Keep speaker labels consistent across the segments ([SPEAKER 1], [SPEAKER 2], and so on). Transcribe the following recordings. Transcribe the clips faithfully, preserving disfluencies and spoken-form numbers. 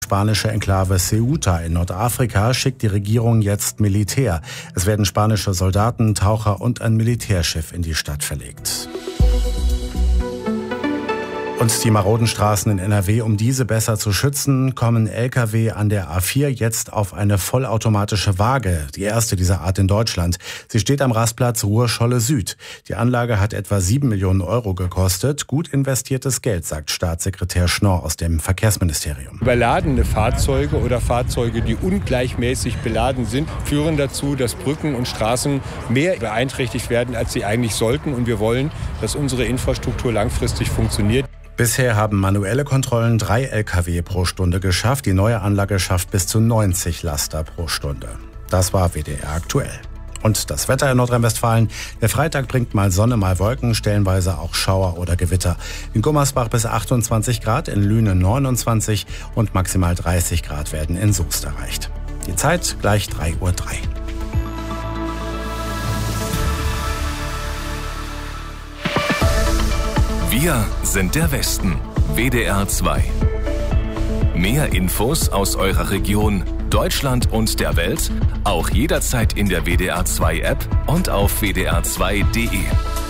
[SPEAKER 1] spanische Enklave Ceuta in Nordafrika schickt die Regierung jetzt Militär. Es werden spanische Soldaten, Taucher und ein Militärschiff in die Stadt verlegt. Und die maroden Straßen in N R W, um diese besser zu schützen, kommen L K W an der A vier jetzt auf eine vollautomatische Waage, die erste dieser Art in Deutschland. Sie steht am Rastplatz Ruhr-Scholle Süd. Die Anlage hat etwa sieben Millionen Euro gekostet. Gut investiertes Geld, sagt Staatssekretär Schnorr aus dem Verkehrsministerium.
[SPEAKER 2] Überladene Fahrzeuge oder Fahrzeuge, die ungleichmäßig beladen sind, führen dazu, dass Brücken und Straßen mehr beeinträchtigt werden, als sie eigentlich sollten. Und wir wollen, dass unsere Infrastruktur langfristig funktioniert.
[SPEAKER 1] Bisher haben manuelle Kontrollen drei L K W pro Stunde geschafft. Die neue Anlage schafft bis zu neunzig Laster pro Stunde. Das war W D R aktuell. Und das Wetter in Nordrhein-Westfalen. Der Freitag bringt mal Sonne, mal Wolken, stellenweise auch Schauer oder Gewitter. In Gummersbach bis achtundzwanzig Grad, in Lüne neunundzwanzig und maximal dreißig Grad werden in Soest erreicht. Die Zeit gleich drei Uhr drei.
[SPEAKER 3] Wir sind der Westen. W D R zwei. Mehr Infos aus eurer Region, Deutschland und der Welt, auch jederzeit in der W D R zwei App und auf w d r zwei punkt d e.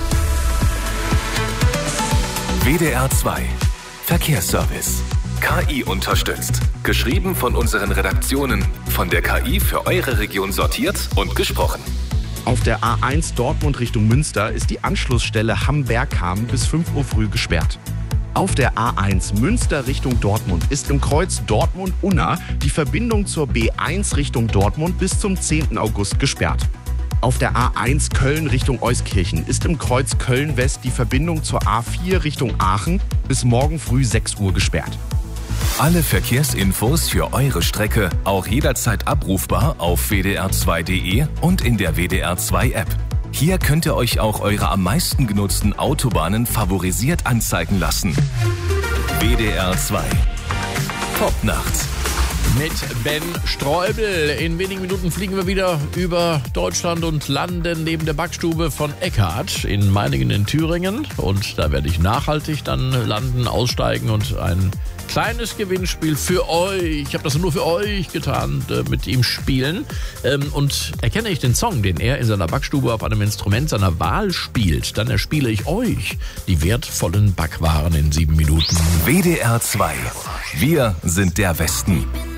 [SPEAKER 3] W D R zwei. Verkehrsservice. K I unterstützt. Geschrieben von unseren Redaktionen. Von der K I für eure Region sortiert und gesprochen.
[SPEAKER 4] Auf der A eins Dortmund Richtung Münster ist die Anschlussstelle Hamm-Bergham bis fünf Uhr früh gesperrt. Auf der A eins Münster Richtung Dortmund ist im Kreuz Dortmund-Unna die Verbindung zur B eins Richtung Dortmund bis zum zehnten August gesperrt. Auf der A eins Köln Richtung Euskirchen ist im Kreuz Köln-West die Verbindung zur A vier Richtung Aachen bis morgen früh sechs Uhr gesperrt.
[SPEAKER 3] Alle Verkehrsinfos für eure Strecke auch jederzeit abrufbar auf w d r zwei punkt d e und in der W D R zwei App. Hier könnt ihr euch auch eure am meisten genutzten Autobahnen favorisiert anzeigen lassen. W D R zwei. Top-Nacht.
[SPEAKER 5] Mit Ben Streubel. In wenigen Minuten fliegen wir wieder über Deutschland und landen neben der Backstube von Eckhardt in Meiningen in Thüringen. Und da werde ich nachhaltig dann landen, aussteigen und ein kleines Gewinnspiel für euch. Ich habe das nur für euch getan, äh, mit ihm spielen. Ähm, und erkenne ich den Song, den er in seiner Backstube auf einem Instrument seiner Wahl spielt, dann erspiele ich euch die wertvollen Backwaren in sieben Minuten.
[SPEAKER 3] W D R zwei. Wir sind der Westen.